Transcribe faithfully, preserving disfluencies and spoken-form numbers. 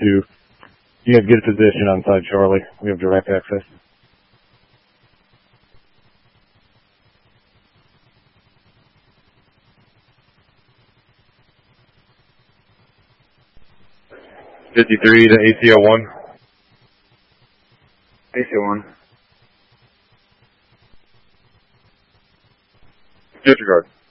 two. You guys get a position on side Charlie. We have direct access. fifty-three to A C O one. A C O one. Disregard.